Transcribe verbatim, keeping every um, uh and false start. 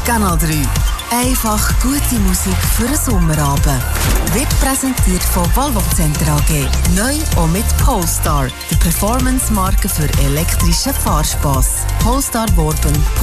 Kanal drei. Einfach gute Musik für einen Sommerabend. Wird präsentiert von Volvo Center A G. Neu auch mit Polestar, der Performance-Marke für elektrischen Fahrspass. polestar worben